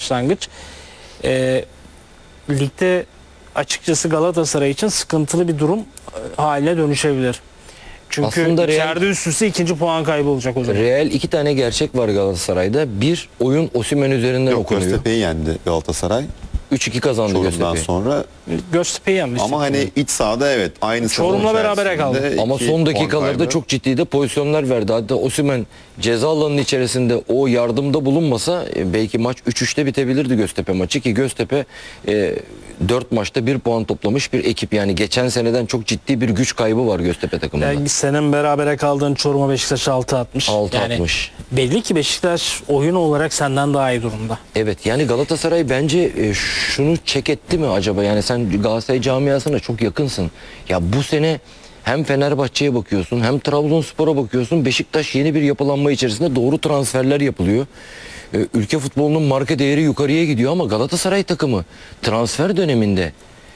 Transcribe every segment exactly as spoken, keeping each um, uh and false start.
başlangıç. E, ligde açıkçası Galatasaray için sıkıntılı bir durum haline dönüşebilir. Çünkü Aslında içeride Real, üst üste ikinci puan kaybı olacak o zaman. Real iki tane gerçek var Galatasaray'da. Bir, oyun Osimhen üzerinden Yok, okunuyor. Göztepe'yi yendi Galatasaray. üç iki kazandı Çorum'dan Göztepe. sonra. Göztepe'yi yenmiş. Ama hani iç sahada evet aynı Çorum'la sezon berabere içerisinde kaldı. Ama iki son puan dakikalarda kaybı. çok ciddi de pozisyonlar verdi. Hatta Osimhen ceza alanının içerisinde o yardımda bulunmasa e, belki maç üç üçte bitebilirdi Göztepe maçı, ki Göztepe e, dört maçta bir puan toplamış bir ekip. Yani geçen seneden çok ciddi bir güç kaybı var Göztepe takımında. Yani senin berabere kaldığın Çorum'a Beşiktaş altı atmış. altı yani atmış. belli ki Beşiktaş oyun olarak senden daha iyi durumda. Evet, yani Galatasaray bence e, şunu çek etti mi acaba? Yani sen Galatasaray camiasına çok yakınsın. Ya bu sene hem Fenerbahçe'ye bakıyorsun, hem Trabzonspor'a bakıyorsun. Beşiktaş yeni bir yapılanma içerisinde doğru transferler yapılıyor. E, ülke futbolunun marka değeri yukarıya gidiyor ama Galatasaray takımı transfer döneminde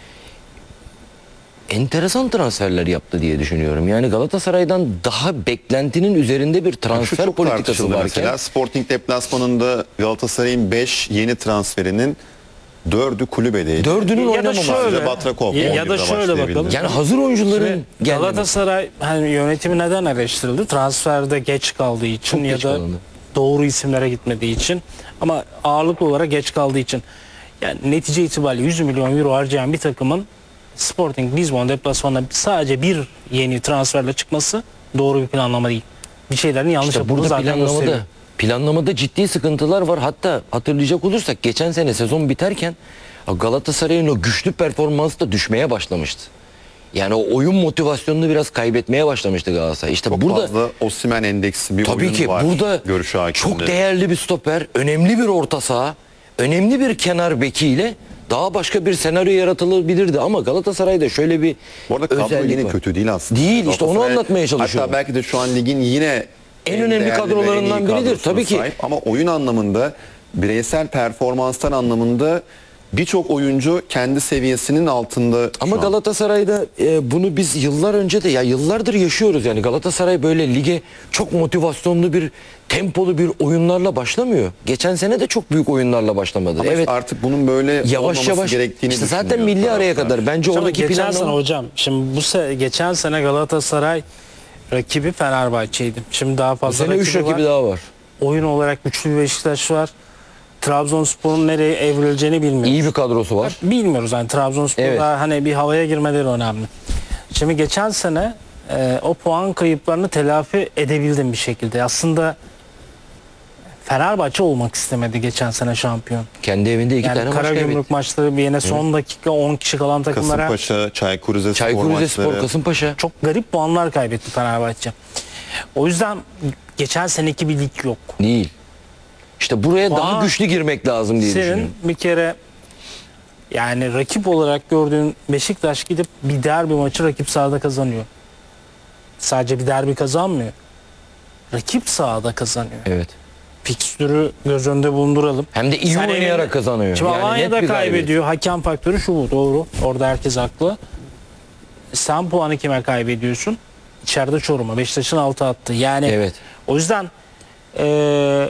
enteresan transferler yaptı diye düşünüyorum. Yani Galatasaray'dan daha beklentinin üzerinde bir Şu transfer çok politikası tartışıldı varken. mesela. Sporting deplasmanında Galatasaray'ın beş yeni transferinin dördü kulübedeydi. Dördünün Ya da oynamaması. şöyle, Batrakov ya, on ya da birde şöyle başlayabildi. bakalım. Yani hazır oyuncuların Şimdi gelmemesi. Galatasaray hani yönetimi neden eleştirildi? Transferde geç kaldığı için Çok ya geç da kalındı. doğru isimlere gitmediği için, ama ağırlıklı olarak geç kaldığı için. Yani netice itibariyle yüz milyon euro harcayan bir takımın Sporting Lisbon deplasmanına sadece bir yeni transferle çıkması doğru bir planlama değil. Bir şeylerin yanlış İşte yapıldığını burada zaten planlamada gösteriyor. planlamada ciddi sıkıntılar var. Hatta hatırlayacak olursak geçen sene sezon biterken Galatasaray'ın o güçlü performansı da düşmeye başlamıştı. Yani o oyun motivasyonunu biraz kaybetmeye başlamıştı Galatasaray. İşte Çok burada fazla Osimhen endeksi bir tabii oyun ki var. burada Görüşü hakimde. çok değerli bir stoper, önemli bir orta saha, önemli bir kenar bekiyle daha başka bir senaryo yaratılabilirdi ama Galatasaray'da şöyle bir Bu arada kadro özellik yine var. kötü değil aslında. Değil, işte onu Galatasaray- anlatmaya çalışıyorum. Hatta belki de şu an ligin yine En önemli değerli ve kadrolarından en iyi biridir, kadrosuna tabii ki. sahip. Ama oyun anlamında, bireysel performanslar anlamında birçok oyuncu kendi seviyesinin altında. şu Ama an. Galatasaray'da e, bunu biz yıllar önce de, ya yıllardır yaşıyoruz. Yani Galatasaray böyle lige çok motivasyonlu bir, tempolu bir oyunlarla başlamıyor. Geçen sene de çok büyük oyunlarla başlamadı. Ama Evet, artık bunun böyle yavaş olmaması yavaş gerektiğini işte zaten düşünüyor milli araya taraftar. kadar bence Hocam, oradaki geçen sene planlama hocam, şimdi bu se geçen sene Galatasaray rakibi Fenerbahçe'ydi. Şimdi daha bu fazla sene üç rakibi rakibi var. daha var. Oyun olarak güçlü bir Beşiktaş var. Trabzonspor'un nereye evrileceğini bilmiyoruz. İyi bir kadrosu var. Bilmiyoruz yani Trabzonspor'da Evet. hani bir havaya girmeleri önemli. Şimdi geçen sene e, o puan kayıplarını telafi edebildim bir şekilde. Aslında Fenerbahçe olmak istemedi geçen sene şampiyon. Kendi evinde iki Yani tane maç Karagümrük kaybetti. maçları bir yine son dakika on kişi kalan takımlara Kasımpaşa, Çaykur Rizespor Çaykur Rizespor, maçları. Kasımpaşa. çok garip puanlar kaybetti Fenerbahçe. O yüzden geçen seneki bir lig yok. Değil. İşte buraya daha Ama güçlü girmek lazım diye Senin düşünüyorum. bir kere yani rakip olarak gördüğün Beşiktaş gidip bir derbi maçı rakip sahada kazanıyor. Sadece bir derbi kazanmıyor. Rakip sahada kazanıyor. Evet. Fikstürü göz önünde bulunduralım. Hem de iyi Sen oynayarak evinde- kazanıyor. Şimdi Yani net Alanya'da bir galibiyet. kaybediyor. Hakem faktörü şu bu. Doğru. Orada herkes haklı. Sen puanı kime kaybediyorsun? İçeride Çorum'a. Beşiktaş'ın altı attı. Yani Evet. o yüzden eee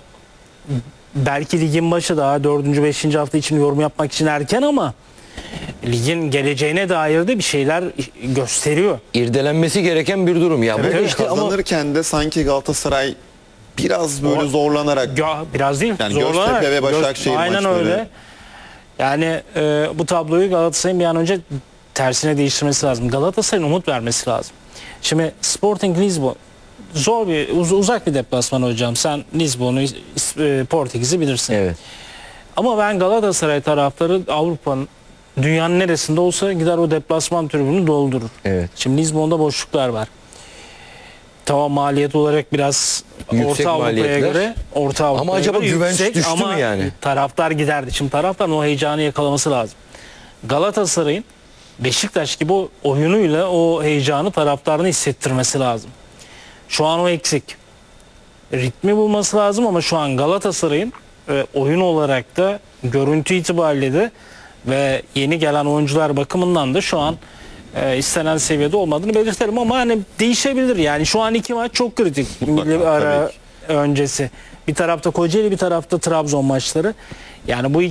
belki ligin başı daha dördüncü beşinci hafta için yorum yapmak için erken ama ligin geleceğine dair de bir şeyler gösteriyor. İrdelenmesi gereken bir durum. Ya Evet, burada işte ama kazanırken de sanki Galatasaray biraz böyle zorlanarak, Ya, biraz değil. Yani zorlanarak. Göztepe ve Başakşehir Aynen maçları. öyle. Yani e, bu tabloyu Galatasaray'ın bir an önce tersine değiştirmesi lazım. Galatasaray'ın umut vermesi lazım. Şimdi Sporting Lisbon zor bir uz- uzak bir deplasman hocam. Sen Lisbon'u, e, Portekiz'i bilirsin. evet. Ama ben Galatasaray taraftarı Avrupa'nın, dünyanın neresinde olsa gider o deplasman tribünü doldurur. Evet. Şimdi Lisbon'da boşluklar var. Tamam, maliyet olarak biraz Yüksek Orta Avrupa'ya maliyetler. göre, Orta Avrupa'ya Ama acaba göre güvenç yüksek düştü ama mü yani? taraftar giderdi. Şimdi taraftarın o heyecanı yakalaması lazım. Galatasaray'ın Beşiktaş gibi o oyunuyla o heyecanı taraftarına hissettirmesi lazım. Şu an o eksik. Ritmi bulması lazım ama şu an Galatasaray'ın e, oyun olarak da görüntü itibariyle de ve yeni gelen oyuncular bakımından da şu an e, istenen seviyede olmadığını belirtelim ama hani değişebilir. Yani şu an iki maç çok kritik. Mutlaka, Milli ara tabii ki. öncesi. Bir tarafta Kocaeli, bir tarafta Trabzon maçları. Yani bu